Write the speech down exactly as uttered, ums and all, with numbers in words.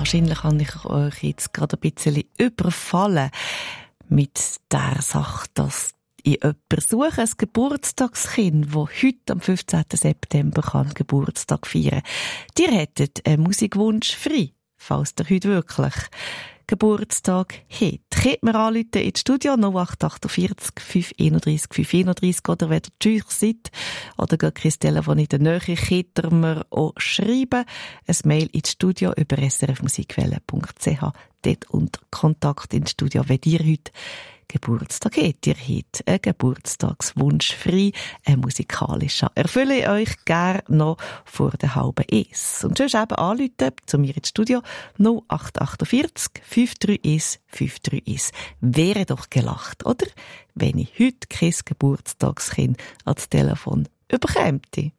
wahrscheinlich habe ich euch jetzt gerade ein bisschen überfallen mit der Sache, dass ich jemanden suche, ein Geburtstagskind, das heute am fünfzehnten September kann Geburtstag feiern kann. Ihr hättet einen Musikwunsch frei, falls ihr heute wirklich Geburtstag hat. Könnt mir anrufen ins Studio null acht achtundvierzig fünf einunddreißig fünf einunddreißig oder wenn ihr schüch seid oder gar kein Telefon in der Nähe, könnt ihr mir auch schreiben. Ein Mail ins Studio über s r f musikwelle punkt c h. Dort unter Kontakt ins Studio, wenn ihr heute Geburtstag habt. Ihr habt einen Geburtstagswunsch frei, ein musikalischer. Erfülle ich euch gerne noch vor der halben Es. Und sonst eben anrufen zu mir ins Studio null acht achtundvierzig fünf drei eins fünf drei eins. Wäre doch gelacht, oder? Wenn ich heute kein Geburtstagskind ans Telefon überkäme.